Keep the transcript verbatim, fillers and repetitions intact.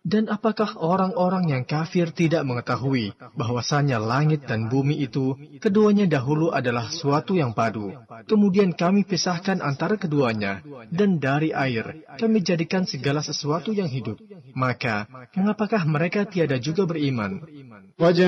Dan apakah orang-orang yang kafir tidak mengetahui bahwasanya langit dan bumi itu keduanya dahulu adalah suatu yang padu. Kemudian kami pisahkan antara keduanya, dan dari air kami jadikan segala sesuatu yang hidup. Maka, mengapakah mereka tiada juga beriman?